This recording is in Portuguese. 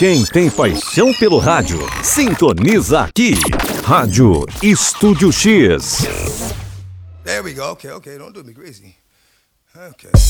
Quem tem paixão pelo rádio, sintoniza aqui. Rádio Estúdio X. There we go. Okay. Don't do me crazy. Okay.